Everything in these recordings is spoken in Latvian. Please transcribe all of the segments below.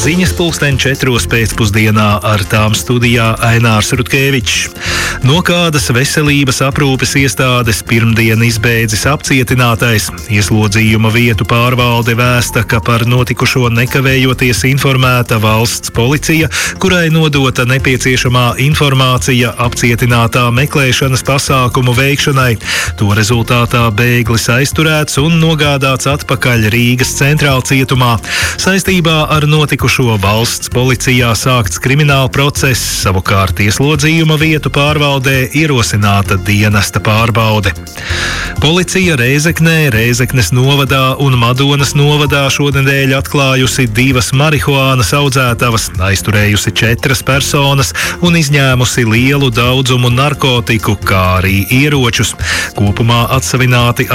Ziņas 4:00 pēcpusdienā, ar tām studijā Ainārs Rutkevičs. No kādas veselības aprūpes iestādes pirmdien izbeidzis apcietinātais. Ieslodzījuma vietu pārvalde vēsta, ka par notikušo nekavējoties informēta valsts policija, kurai nodota nepieciešamā informācija apcietinātā meklēšanas pasākumu veikšanai. To rezultātā bēglis aizturēts un nogādāts atpakaļ Rīgas centrālcietumā. Saistībā ar notikušo valsts policijā sākts krimināla process, savukārt ieslodzījuma vietu pārvaldē ierosināta dienesta pārbaude. Policija Rēzeknē, Rēzeknes novadā un Madonas novadā šonedēļ atklājusi 2 marihuānas audzētavas, aizturējusi 4 personas un izņēmusi lielu daudzumu narkotiku, kā arī ieročus. Kopumā atsavināti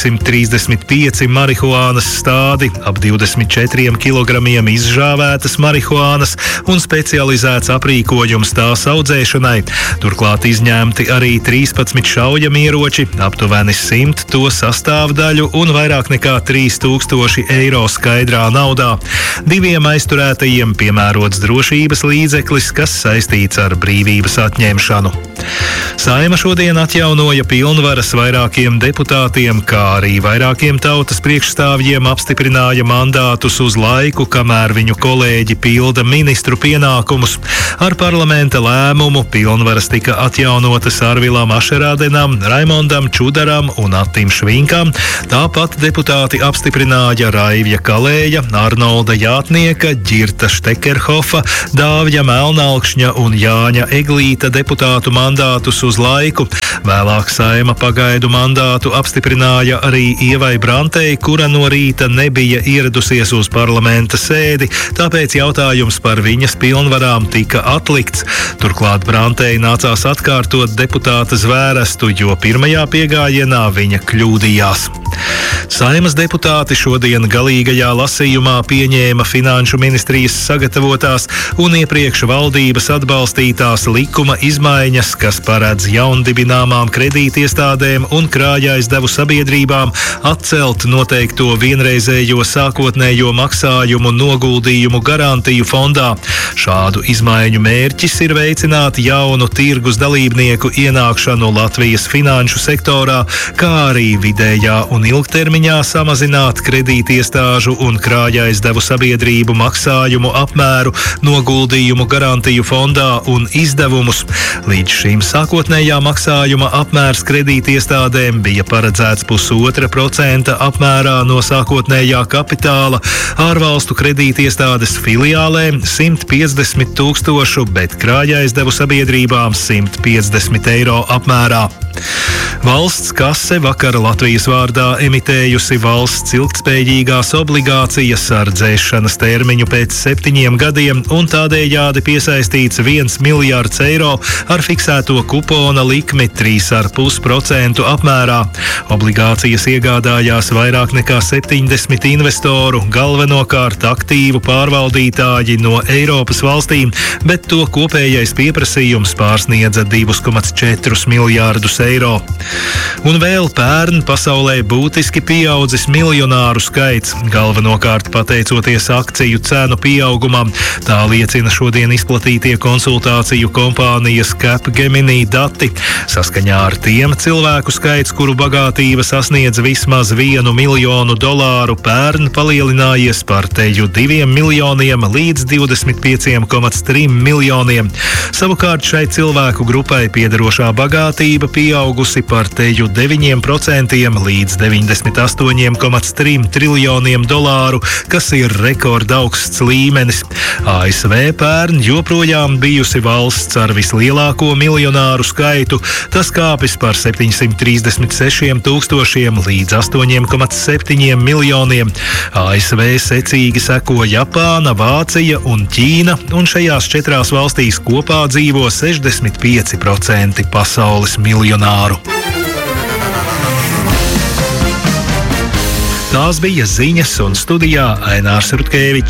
835 marihuānas stādi, ap 24 kilogramiem izžāvētas marihuānas un specializēts aprīkojums tās audzēšanai. Turklāt izņemti arī 13 šaujamieroči, aptuveni 100 to sastāvdaļu un vairāk nekā 3000 eiro skaidrā naudā. 2 aizturētajiem piemērots drošības līdzeklis, kas saistīts ar brīvības atņemšanu. Saeima šodien atjaunoja pilnvaras vairākiem deputātiem, kā arī vairākiem tautas priekšstāvjiem apstiprināja mandātus uz laiku, kamēr viņu kolēģi pilda ministru pienākumus. Ar parlamenta lēmumu pilnvaras tika atjaunotas Arvilam Ašerādenam, Raimondam Čudaram un Attim Švinkam. Tāpat deputāti apstiprināja Raivja Kalēja, Arnolda Jātnieka, Ģirta Štekerhofa, Dāvja Melnalkšņa un Jāņa Eglīta deputātu mandātus uz laiku. Vēlāk Saeima pagaidu mandātu apstiprināja arī Ievai Brantei, kura no rīta nebija ieradusies uz parlamenta sēdi, tāpēc jautājums par viņas pilnvarām tika atlikts. Turklāt Brantei nācās atkārtot deputāta zvērestu, jo pirmajā piegājienā viņa kļūdījās. Saeimas deputāti šodien galīgajā lasījumā pieņēma Finanšu ministrijas sagatavotās un iepriekš valdības atbalstītās likuma izmaiņas, kas paredz jaundibināmām kredītiestādēm un krājājizdevu sabiedrībām atcelt noteikto vienreizējo sākotnējo maksājumu noguldījumu garantiju fondā. Šādu izmaiņu mērķis ir veicināt jaunu tirgus dalībnieku ienākšanu Latvijas finanšu sektorā, kā arī vidējā un ilgtermiņā samazināt kredītiestāžu un krājājizdevu sabiedrību maksājumu apmēru noguldījumu garantiju fondā un izdevumus. Līdz šim sākotnējā maksājuma apmērs kredītiestādēm bija paredzēts 1,5% apmērā no sākotnējā kapitāla, ārvalstu kredītiestādes filiālēm 150 000, bet krājājizdevu sabiedrībām 150 eiro apmērā. Valsts kase vakar Latvijas vārdā emitējusi valsts ilgtspējīgās obligācijas ar dzēšanas termiņu pēc 7 gadiem un tādējādi piesaistīts 1 miljards eiro ar fiksēto kupona likmi 3,5% apmērā. Obligācijas iegādājās vairāk nekā 70 investoru, galvenokārt aktīvu pārvaldītāji no Eiropas valstīm, bet to kopējais pieprasījums pārsniedza 2,4 miljārdus eiro. Un vēl pērn pasaulē būtiski pieaudzis miljonāru skaits, galvenokārt pateicoties akciju cenu pieaugumam. Tā liecina šodien izplatītie konsultāciju kompānijas Capgemini dati. Saskaņā ar tiem cilvēku skaits, kuru bagātība sasniedz vismaz $1 miljonu, pērn palielinājies par teju 2 miljoniem līdz 25,3 miljoniem. Savukārt šai cilvēku grupai piederošā bagātība pieaugusi par teju 9% līdz 98,3 triljoniem dolāru, kas ir rekordaugsts līmenis. ASV pērn joprojām bijusi valsts ar vislielāko miljonāru skaitu, tas kāpis par 736 000 līdz 8,7 miljoniem. ASV secīgi seko Japāna, Vācija un Ķīna, un šajās 4 valstīs kopā dzīvo 65% pasaules miljonāru. Tās bija ziņas, un studijā Ainārs Rutkevičs.